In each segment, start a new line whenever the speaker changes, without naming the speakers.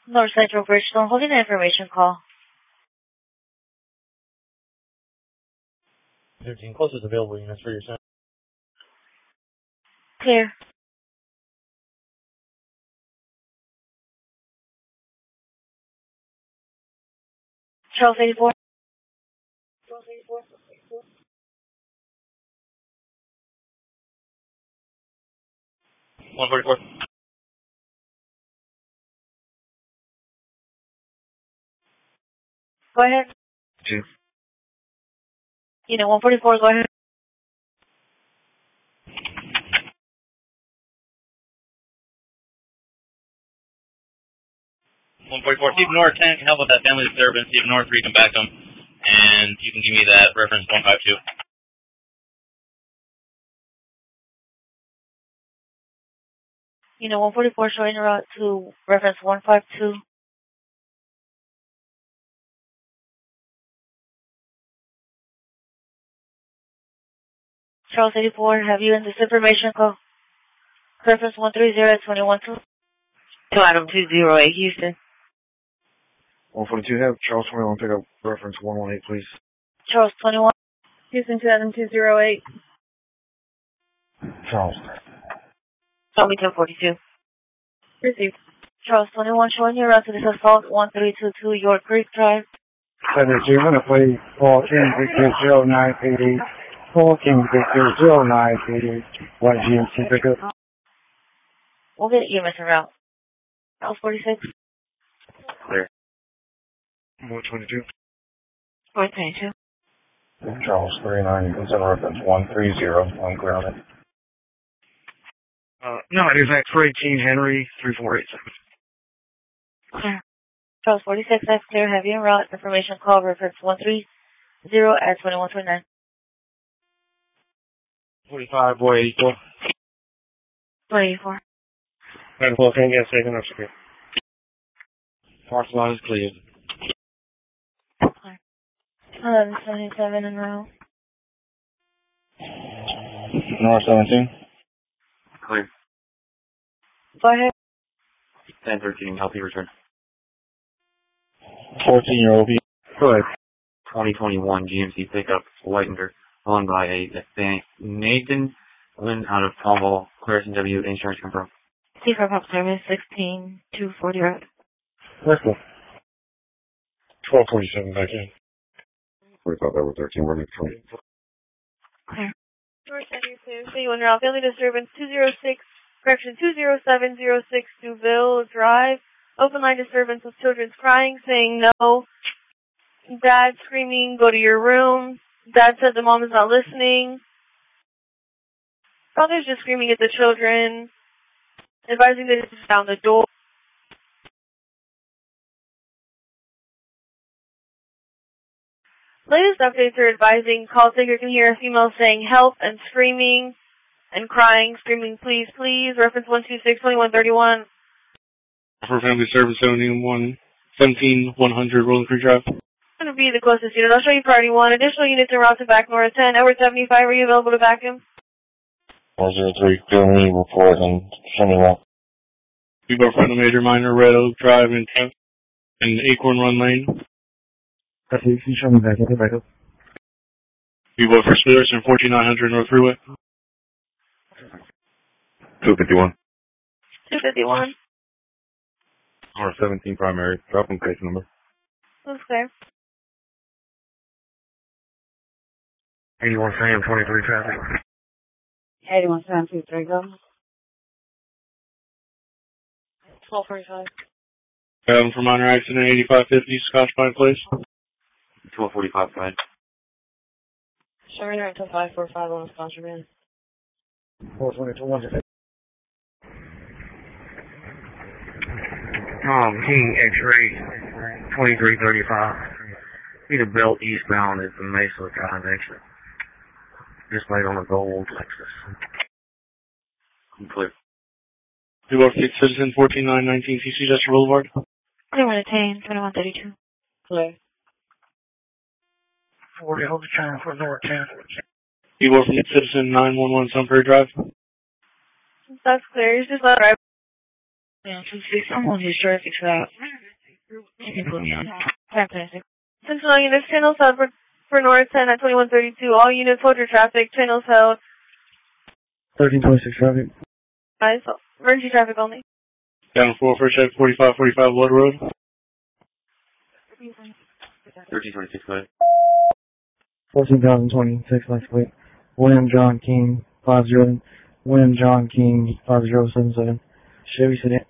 North Central Bridgestone holding an information call.
13 closest available units for your center.
Clear. Charles 84.
144.
Go ahead.
2.
Unit 144, go ahead.
Keep north 10 can help with that family disturbance. Keep north 3 can back them. And you can give me that reference 152.
Unit 144 showing a route to reference 152. Charles 84, have you in this information call? Reference 130 at 212.
To item 208, Houston.
142 have Charles 21 pick up reference 118, please.
Charles 21.
Houston to item 208.
Charles.
Show me 1042. Received.
Charles 21 showing your route to this assault 1322 York Creek Drive.
7200, please. 14-09-PD. 14-09-PD. 1 GMC pickup.
We'll get EMS en route. Charles 46.
Clear. 122.
122.
Charles 39, you can send reference 130 on grounded. No, it is X-18 Henry 3487.
Clear. Charles 46, that's clear. Have you en route. Information call reference 130 at 2129.
45, boy 84.
24.
And we'll hang in second up secure. Parking lot is cleared.
Clear. 1177 en route.
North 17.
Clear.
Go ahead.
1013, help you return.
14-year-old. Go ahead.
2021 GMC pickup, Whitener, owned by a Nathan Lynn out of Tomball, Clarison W. Insurance Company.
C for pop service 16240 road.
Let's go. 1247 back in. We thought that was 13. We're going to try.
Clear.
North 72. See you en route. Family disturbance 206, correction 20706 Duville Drive. Open line disturbance with children's crying, saying no. Dad screaming, go to your room. Dad said the mom is not listening. Father's just screaming at the children, advising that it's down the door. Latest updates are advising call taker can hear a female saying help and screaming and crying, screaming please, please. Reference 126-2131.
For family service 17100 Rolling Creek Drive.
Going to be the closest unit. I'll show you priority 1. Additional units en route to back north 10. Edward 75, are you available to back him?
403, fill me, report, and show me that.
We go front of Major Minor, Red Oak Drive, and 10th, and Acorn Run Lane.
That's it, you can show me back up, back up.
We go for Spears and 14900 North Freeway.
251.
251.
R17 primary, drop in case number.
That's clear.
81 Sam, 23 traffic.
81 Sam, 23, go. 1245.
For minor accident, 8550 Scotch Pine Place. 1245 side.
Surrender until 545 on the sponsor man.
422 King X-ray 2335. Need a belt eastbound at the Mesa Drive exit. Just laid on a gold Lexus.
Clear. We go for Citizen 14919 CC Chester Boulevard.
2110, 2132.
Clear.
40, hold the channel for North 10.
We go from Citizen 911 Sun Prairie Drive.
That's clear. He's just let right.
Yeah, 26. I'm on his traffic stop. You can put me on. Fantastic.
Central units, channels held for North 10 at 2132. All units hold your traffic. Channels held.
1326 traffic.
Emergency traffic only.
Down 4, first check, 4545 Wood Road.
1326, go ahead.
14,026 license plate. William John King 50. William John King 5077. Chevy sedan.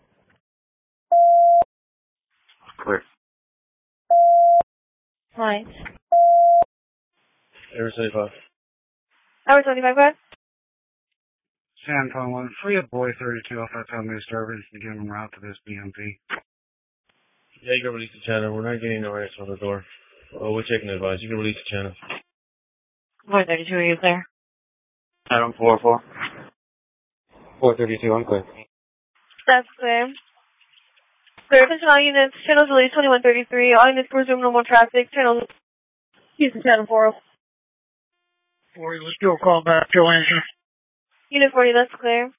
Clear.
Right.
Air 75.
Hour 75, go ahead.
San Antonio, free a boy 32 off that time disturbance and give him route to this BMP.
Yeah, you can release the channel. We're not getting no answer on the door. Oh, we're checking the advice. You can release the channel.
432, are you clear?
Adam 404. 432, I'm clear.
That's clear. Clear. Attention all units. Channels released 2133. All units resume normal traffic. Channel. Houston channel 40.
40, let's do a call back. Joe answer.
Unit 40, that's clear.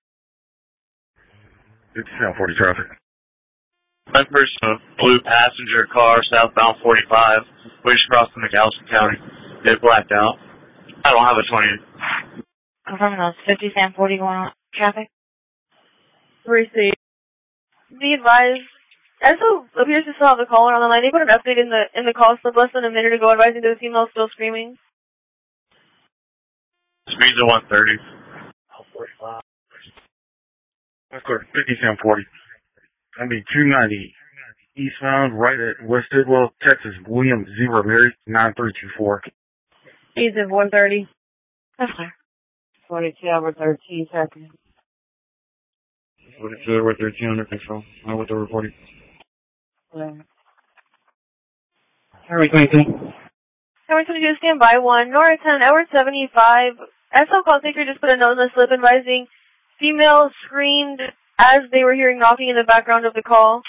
5740 traffic.
Members of blue passenger car southbound 45, which crossing the Galveston County. They blacked out. I don't have a 20.
Confirming those 50 Sam 40 going on traffic.
Received. Be advised. ESO appears to still have the caller on the line. They put an update in the call slip less than a minute ago advising that the female is still screaming.
Speeds of 130.
45. That's clear. 5740. That'd be 290 eastbound, right at West Tidwell, Texas. William Zero Mary 9324.
Speeds of 130.
That's clear.
42 hour 13 seconds.
42 over 13 under control. Now with the reporting.
Highway 22.
Hour 22, stand by 1. Nora 10, hour 75. SL call taker just put a note in the slip advising female screamed as they were hearing knocking in the background of the call.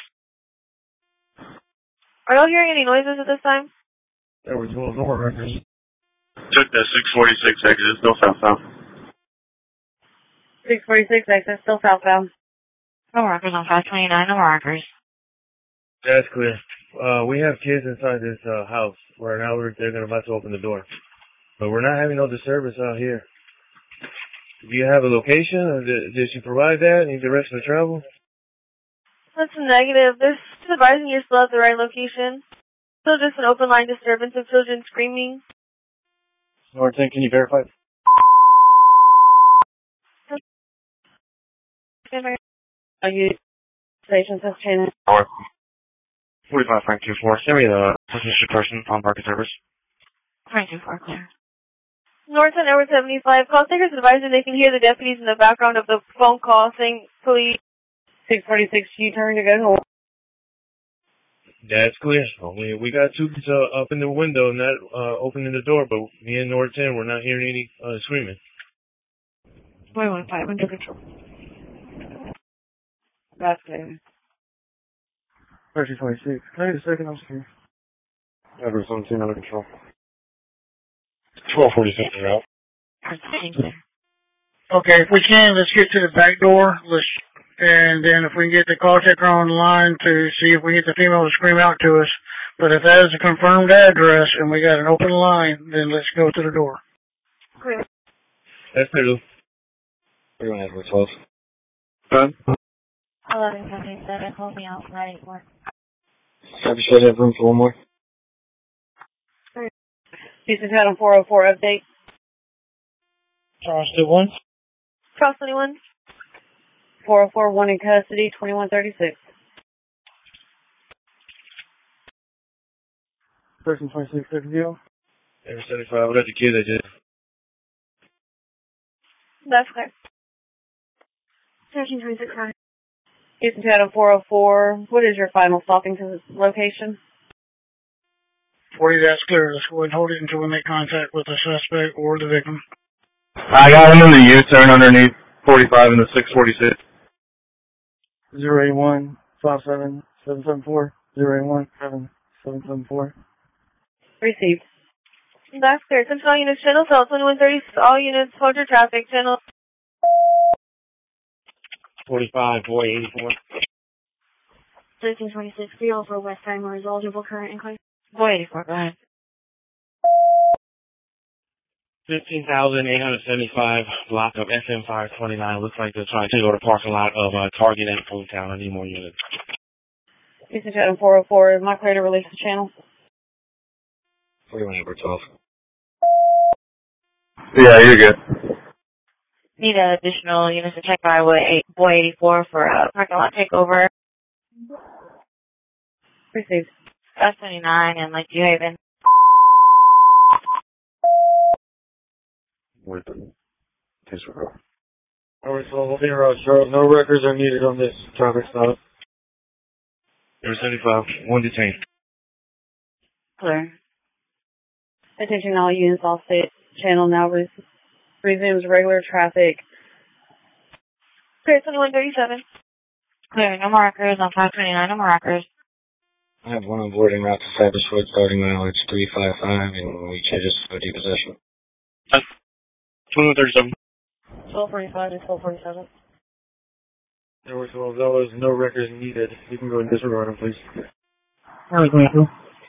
Are y'all hearing any noises at this time?
There was no records.
Took the 646 exit, still southbound.
646 exit, still southbound.
No markers on 529, no markers.
That's clear. We have kids inside this house where now they're about to open the door. But we're not having no disturbance out here. Do you have a location? Or did she provide that? Any direction to travel?
That's a negative. They're just advising you're still at the right location. Still just an open line disturbance of children screaming.
Norton, can you verify?
Are you station sustain?
45 Frank 24. Send me the suspicious person on market service.
Frank 24, clear.
North on hour 75. Call takers advising they can hear the deputies in the background of the phone call saying, police 646 U-turn to go home.
That's clear. We got two up in the window, not opening the door, but me and North 10, we're not hearing any screaming.
415 under control.
That's clear.
1326. Can I get a second? I'm scared.
Ever 17 under control.
1246 route.
Okay, if we can, let's get to the back door. And then if we can get the call taker on the line to see if we get the female to scream out to us. But if that is a confirmed address and we got an open line, then let's go to the door.
Clear.
That's clear.
We're going to have 12.
Done.
1177, hold me out, 981.
Have you said have room for one more?
Houston Town 404 update.
Charles 21.
Cross 21. 404, 1 in custody, 2136.
1326 second deal.
Air 75, what about the kid that did?
That's clear. 1326, hi. Houston Town 404. What is your final stopping to this location?
40, that's clear. Let's go ahead and hold it until we make contact with the suspect or the victim.
I got him in the U-turn underneath 45 and the 646.
081 57 774 081 7774.
Received. That's clear. Central units, channel cell 2130. All units, hold your traffic. Channel
45, boy 84.
1326 304 West Timor is eligible current inquiry.
Boy 84, go ahead.
15,875 block of FM 529. Looks like they're trying to go to the parking lot of Target at Town. I need more units.
Houston Chatham 404, is my operator release the channel?
41 Amber 12.
Yeah, you're good.
Need additional units to check by Boy 84 for a parking lot takeover.
Received.
529 and Lake View Haven.
With them. Disregard. Alright, so we'll be around, Charles. No records are needed on this traffic stop. Number 75, one detained.
Clear. Attention all units, all state channel now resumes regular traffic. Clear 2137.
Clear, no more records on 529, no more records.
I have one on board en route to Cypress Wood, starting mileage 355, and we should just go depossession.
2137.
1245 and 1247.
There were $12, no records needed. You can go and disregard them, please.
Alright, thank you.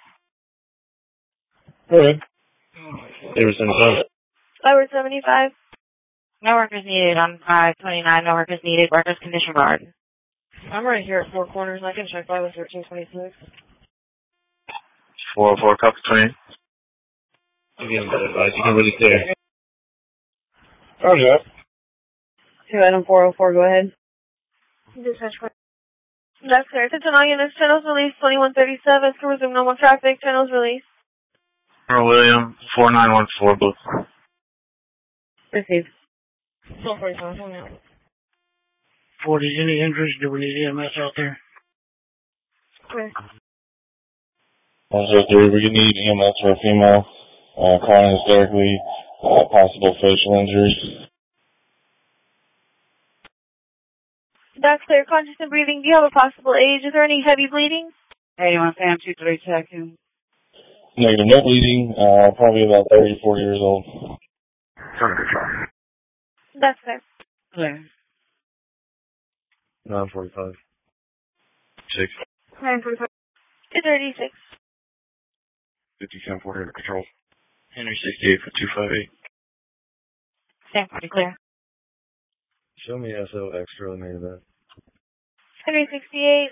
Go ahead. They were 75.
Flower 75.
No records needed on 529, no records needed, records condition guard.
I'm right here at Four Corners. I can check by with 1326.
404, copy 20.
You can really clear.
Roger that.
2 item 404, go ahead.
Dispatch for
That's clear. Attention all units, channels released 2137. To resume normal traffic, channels released.
Earl William, 4914 Blue.
Received.
1245, hold on.
40, any injuries? Do we need EMS out there?
Clear.
103, we need EMS for a female, crying hysterically, possible facial injuries.
That's clear. Conscious and breathing. Do you have a possible age? Is there any heavy bleeding?
Hey, you want Sam 23 checking?
Negative, no bleeding, probably about 30, 40 years old.
That's clear.
Clear.
945. 6.
945.
236.
5740 under control. Henry 68 for 258.
Sam 40 clear.
Show me SO extra made of that.
Henry 68.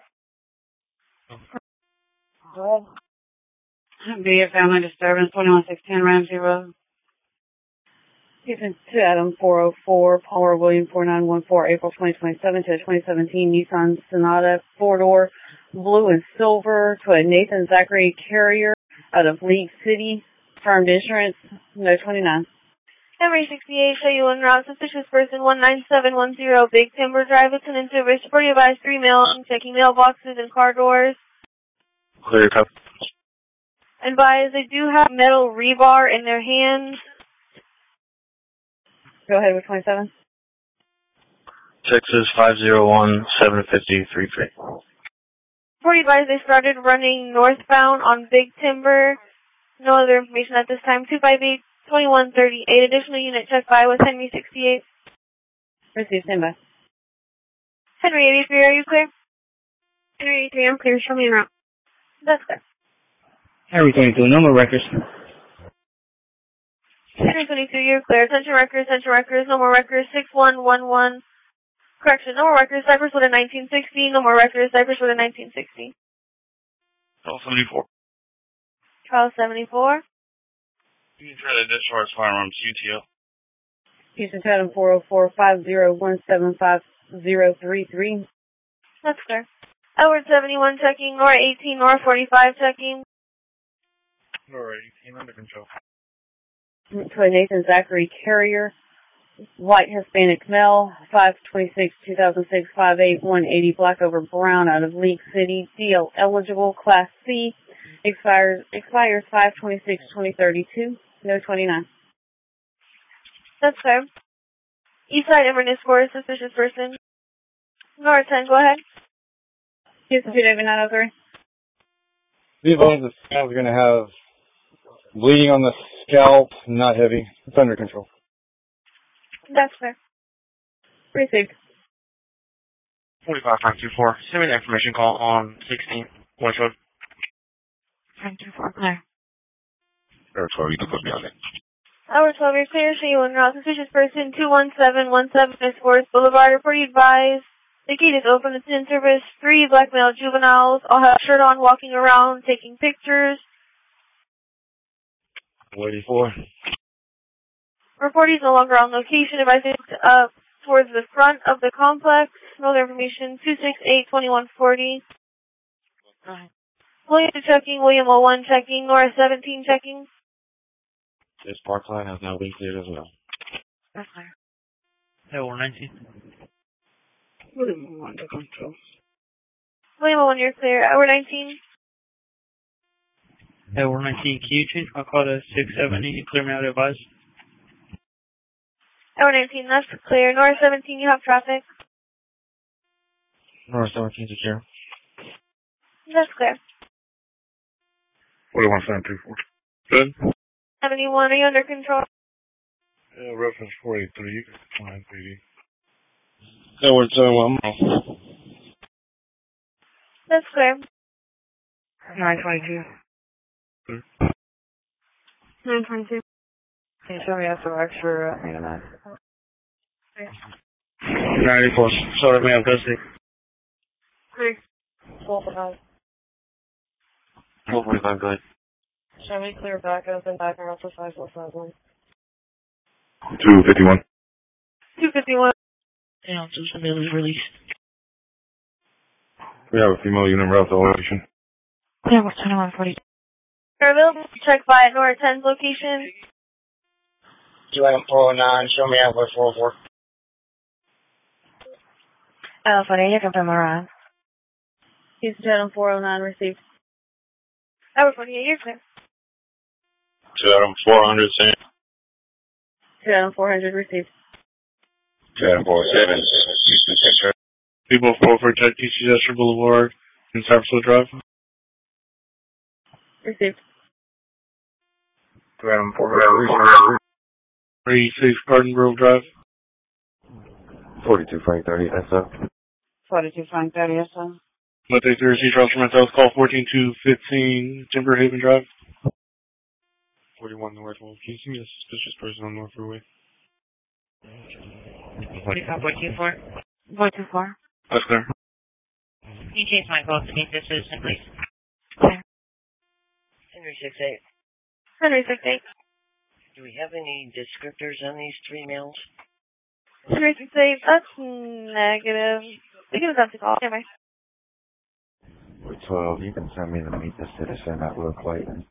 Good. Be a family disturbance, 21610 Ramsey Road.
Houston 2 Adam 404, Palmer William 4914, April 2027 to a 2017 Nissan Sonata 4-door, blue and silver, to a Nathan Zachary Carrier out of League City, firmed insurance, no 29. Henry 68, show you en route, suspicious person 19710, Big Timber Drive, it's an interest, report you advised 3 mail, and checking mailboxes and car doors.
Clear, copy.
Advise they do have metal rebar in their hands. Go ahead with 27.
Texas 501 750 33.
Report you advised they started running northbound on Big Timber. No other information at this time. 258 2138. Additional unit check by with Henry 68. Receive standby. Henry 83, are you clear?
Henry 83, I'm clear. Show me en route.
That's clear.
Henry 22, no more records.
Henry 22, you're clear. Attention records, no more records. 6111. Correction, no more records. Cypress with a 1960. No more records. Cypress with a 1960.
1274.
1274.
You can try to discharge firearms, UTL.
Houston Chatham 404 5017503. That's clear. Edward 71 checking. Nora 18, Nora 45 checking.
Nora 18 under control.
To a Nathan Zachary Carrier, white Hispanic male, 526 2006 58180 black over brown out of League City, DL eligible, Class C, expires 526 2032, no 29. That's fair. Eastside Inverness for a suspicious person. Nora 10, go ahead. Houston 28903.
These bones, the scalp's going to have bleeding on the scalp, not heavy. It's under control.
That's fair. Received.
45924. Send me the information call on 16 West Road.
924, clear.
Air 12, you can put me on it.
Hour 12, you're clear. Show you en route. Suspicious person 21717 is Forest Boulevard. Report you advised. The gate is open. It's in service. 3 black male juveniles. All have a shirt on, walking around, taking pictures.
Waiting for.
Reportee is no longer on location. Advising towards the front of the complex. Further information 268-2140. William checking. William 01 checking. Nora 17 checking.
This parkland has now been cleared as well.
That's clear.
Hey, 19.
William 1 to control.
William 01, you're clear. Hour 19.
Hey, 19. Can you change my call to 670? Clear me out, advice.
Hour 19, that's clear. Nora 17, you have traffic.
North 17 secure.
That's clear.
41724.
Good.
71, are you under control?
Yeah, reference 483. You can find PD.
Edward 71.
That's clear.
922.
922.
Can you show me SOX for Megamag?
94. Sorry, ma'am. Custody.
Clear.
1245.
1245, go ahead.
Show me clear back open, back and also 5451.
251.
251.
Damn, Susan Bill is released.
We have a female unit route to location.
Clear, 2140.
Are available to check by at Nora 10's location.
QM 409, show me out by 404.
Funny, you can put more on.
Houston Channel 409 received. Hour 48, you're clear.
Chatham 400, same.
Channel 400 received.
Chatham 47, Houston Central.
People 4 protect TC Chester Boulevard and Sarpsville Drive.
Received.
Chatham 400.
36 Garden Grove Drive.
42 Frank 30 SO.
42 Frank 30 SO.
Monday through receive from myself, call 14215 Timber Haven Drive.
41 North. Can you see me a suspicious person on North Freeway?
424. 424.
That's clear.
Can you change my call to meet this citizen, please? Clear.
Henry 68.
Henry 68.
Do we have any descriptors on these 3 males?
Henry 68, that's negative. We can attempt to call. Anyway.
12, you can send me to meet the citizen at Will Clayton.